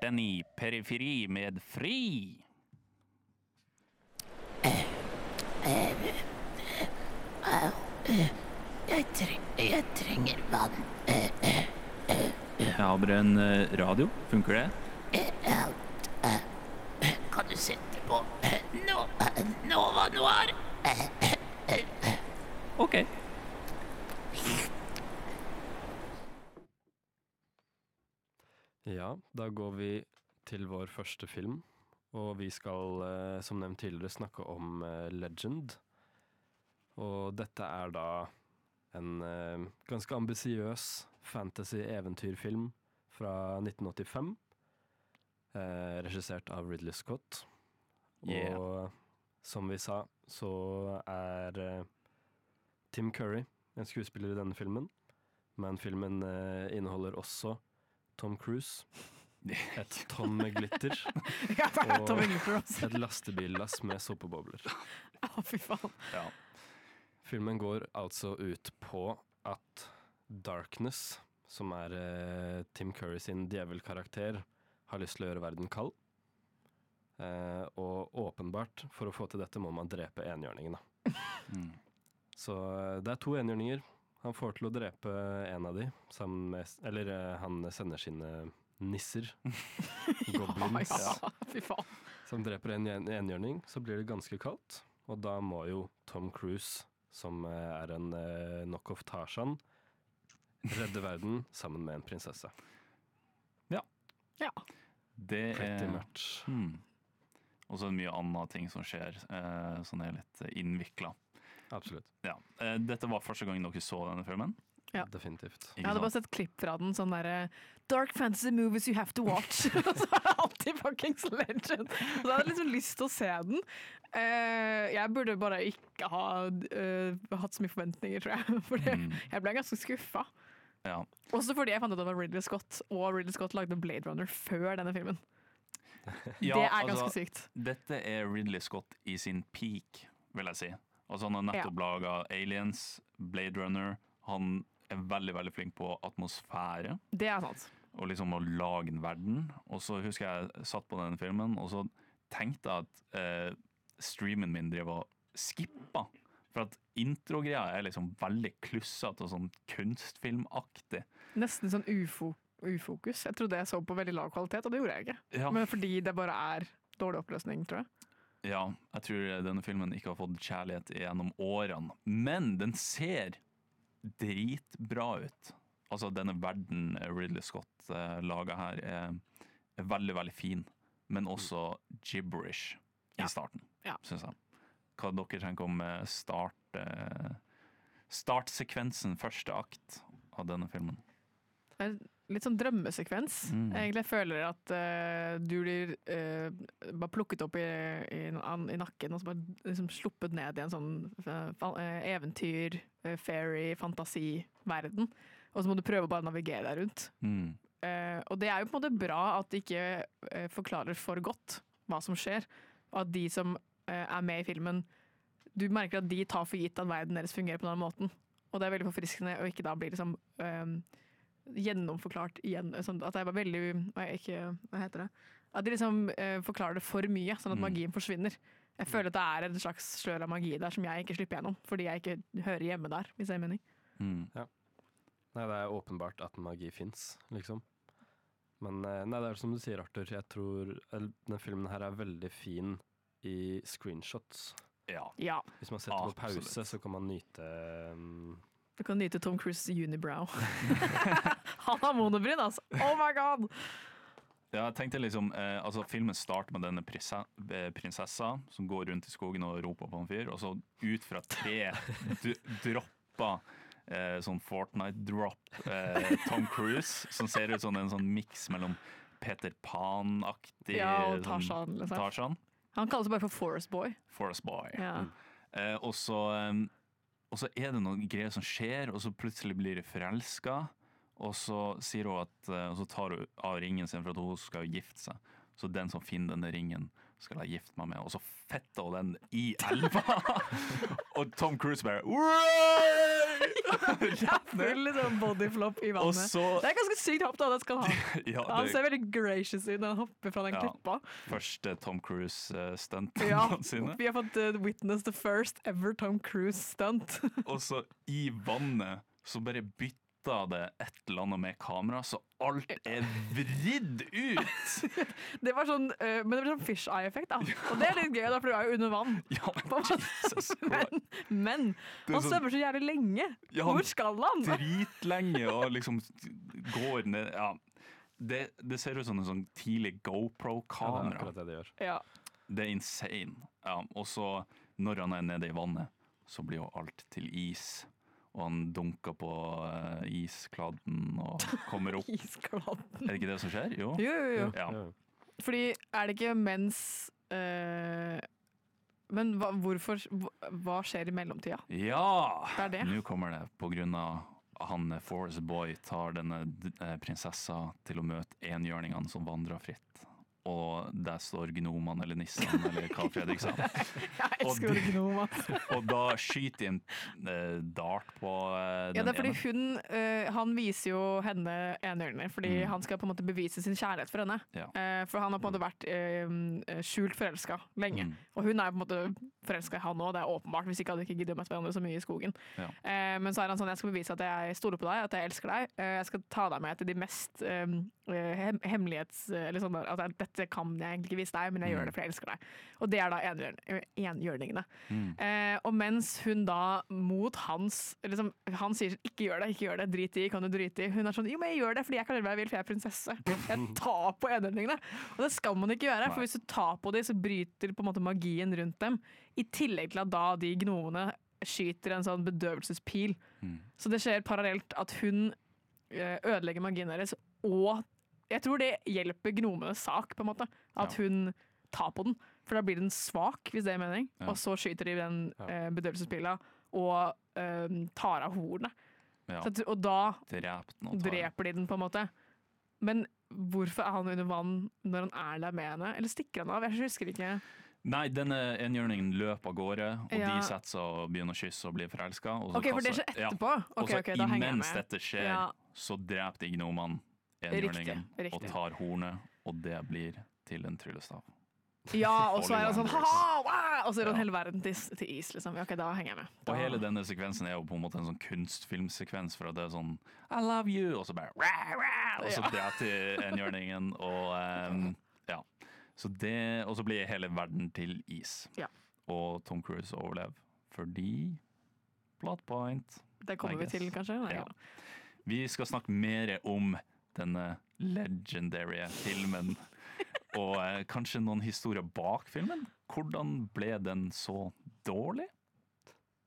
Sporten i periferi med fri. Jeg trenger vann. Jeg har bare en radio. Funker det? Kan du sette på Nova Noir? Ok. Ja, da går vi til vår første film, og vi skal, som nevnt tidligere, snakke om Legend. Og dette er da en ganske ambisiøs fantasy-eventyrfilm fra 1985, regissert av Ridley Scott. Yeah. Og som vi sa, så er Tim Curry en skuespiller i denne filmen, men filmen inneholder også Tom Cruise, et tonn med glitter Ja, det er Tom Glitter også. et lastebillass med såpebobler. Fy faen. Ja. Filmen går altså ut på at Darkness, som er Tim Curry sin djevelkarakter, har lyst til å gjøre verden kald. Og åpenbart, for å få til dette må man drepe enhjørningen. Så det er 2 enhjørninger. Han får til å drepe en av de, eller han sender sine nisser, goblins, Fy faen. som dreper en enhjørning. Så blir det ganske kaldt, og da må jo Tom Cruise, som er en knock-off Tarzan, redde verden sammen med en prinsesse. Ja. Det Pretty er much. Og så er det mye andre ting som skjer, som er litt innviklet. Absolutt. Ja. Dette var første gang dere så denne filmen. Ja. Definitivt. Jeg hadde bare sett klipp fra den, sånn der Dark fantasy movies you have to watch. Og så er det alltid fuckings Legend. Og så hadde jeg liksom lyst til å se den. Jeg burde bare ikke ha hatt så mye forventninger, tror jeg. For jeg ble ganske skuffa. Ja. Også fordi jeg fant ut at det var Ridley Scott, og Ridley Scott lagde Blade Runner før denne filmen. Ja, det er ganske sykt. Dette er Ridley Scott i sin peak, vil jeg si. Altså han har nettopp laget Aliens, Blade Runner. Han er veldig, veldig flink på atmosfære. Det er sant. Og liksom å lage en verden. Og så husker jeg satt på denne filmen, og så tenkte jeg at streamen min drev og skippa. For at introgreia er liksom veldig klussete og sånn kunstfilmaktig. Nesten sånn ufokus. Jeg trodde jeg så på veldig lav kvalitet, og det gjorde jeg ikke. Ja. Men fordi det bare er dårlig oppløsning, tror jeg. Ja, jeg tror denne filmen ikke har fått kjærlighet gjennom årene. Men den ser dritbra ut. Altså denne verden Ridley Scott laget her er veldig, veldig fin. Men også gibberish i starten, synes jeg. Hva dere tenker om startsekvensen, første akt av denne filmen? Litt sånn drømmesekvens. Egentlig jeg føler at du blir bare plukket opp i nakken og så bare liksom sluppet ned i en sånn eventyr, fairy, fantasiverden. Og så må du prøve å bare navigere deg rundt. Og det er jo på en måte bra at de ikke forklarer for godt hva som skjer. Og at de som er med i filmen, du merker at de tar for gitt at verden deres fungerer på den måten. Og det er veldig forfriskende å ikke da bli liksom gjennomforklart igjen, sånn at det er veldig, hva heter det? At de liksom forklarer det for mye, sånn at magien forsvinner. Jeg føler at det er en slags slør av magi der som jeg ikke slipper gjennom, fordi jeg ikke hører hjemme der, hvis det er mening. Ja. Nei, det er åpenbart at magi finnes, liksom. Men nei, det er som du sier, Arthur, jeg tror denne filmen her er veldig fin i screenshots. Ja. Hvis man setter på pause, så kan man nyte Du kan nyte Tom Cruise unibrow. Han har monobryn, altså. Oh my god! Ja, jeg tenkte liksom, altså filmen starter med denne prinsessa som går rundt i skogen og roper på en fyr, og så ut fra 3 dropper sånn Fortnite-drop Tom Cruise, som ser ut som en sånn mix mellom Peter Pan-aktig og Tarzan, liksom. Tarzan. Han kalles bare for Forest Boy. Forest Boy. Ja. Og så er det noen greier som skjer, og så plutselig blir de forelsket, og så sier hun at, og så tar hun av ringen sin for at hun skal gifte seg. Så den som finner denne ringen skal jeg gifte meg med, og så fetter hun den i elva. Og Tom Cruise bare Full liksom bodyflop i Og vannet. så Det er ganske sykt hopp da, det skal han ha. ja, Han det ser veldig gracious ut når han hopper fra den Ja. klippa. første Tom Cruise-stunt Ja, noensinne. vi har fått witness the first ever Tom Cruise stunt. Og så i vannet så bare bytta det et eller annet med kamera, så alt er vridd ut! Det var sånn, men det var sånn fish eye-effekt da. Og det er litt gøy da, for du er jo under vann. Ja, men Jesus Christ. Men Det er han sånn- svømmer så jævlig lenge. Ja, han Hvor skal han? dritlenge og liksom går ned Ja. Det ser ut som en sånn tidlig Ja, det er GoPro-kamera. akkurat det de gjør. Ja. Det er insane. Ja, og så, når han er nede i vannet, så blir jo alt til is. Og han dunker på iskladden og kommer opp. Iskladd. Er det ikke det som skjer? Jo. Jo, jo, jo. Ja. Ja. Fordi er det ikke mens Men hvorfor hva skjer i mellomtida? Ja! Det er det. Nå kommer det på grunn av han Forest Boy tar denne prinsessa til å møte enhjørningene som vandrer fritt. Og der står gnomene eller nissene eller hva Fredrik sa. Jeg Og elsker det- gnomer. Og da skyter de en dart på den Ja, det er fordi ene. han viser jo henne enhjørninger, fordi han skal på en måte bevise sin kjærlighet for henne. Ja. For han har på en måte vært skjult forelska lenge. Mm. Og hun er på en måte forelska i han òg, det er åpenbart, hvis ikke hadde de ikke giddet å møte hverandre så mye i skogen. Ja. Men så er han sånn, jeg skal bevise at jeg stoler på deg, at jeg elsker deg. Jeg skal ta deg med til de mest hemmelighets... Eller sånn at dette kan jeg egentlig ikke vise deg, men jeg gjør det for jeg elsker deg. Og det er da enhjørningene. Og mens hun da mot hans liksom, han sier sånn, ikke gjør det, drit i, kan du drite i. Hun er sånn, jo, men jeg gjør det fordi jeg kan gjøre hva jeg vil, for jeg er prinsesse. Jeg tar på enhjørningene. Og det skal man ikke gjøre, for hvis du tar på dem, så bryter på en måte magien rundt dem. I tillegg til at da de gnomene skyter en sånn bedøvelsespil. Så det skjer parallelt at hun ødelegger magien deres, og jeg tror det hjelper gnomenes sak, på en måte. At hun tar på den, for da blir den svak, hvis det er mening. Ja. Og så skyter de den bedøvelsespila og tar av hornet. Ja. Og da Drept den og tar den. dreper de den, på en måte. Men hvorfor er han under vann når han er der med henne? Eller stikker han av? Jeg husker ikke. Nei, denne enhjørningen løper av gårde, og Ja. de setter seg og begynner å kysse og blir forelska. Ok, for det skjer etterpå? Og Ok, så ok, da henger jeg imens med. dette skjer, Ja. så dreper de gnomene enhjørningen Riktig, og riktig. tar hornet, og det blir til en tryllestav. Ja, og så er han sånn Wonders. ha-ha, wow! Og så er han Ja. hele verden til is, liksom. Ok, da henger jeg med. Da. Og hele denne sekvensen er jo på en måte en sånn kunstfilmsekvens, for at det er sånn I love you, og så bare rah, rah, og så Ja. dreper de enhjørningen, og ja. Så det, og så blir hele verden til is. Ja. Og Tom Cruise overlever fordi plot point. Det kommer I vi guess. til, kanskje? Nei, Ja. da. Vi skal snakke mer om denne legendary filmen, og kanskje noen historier bak filmen. Hvordan ble den så dårlig?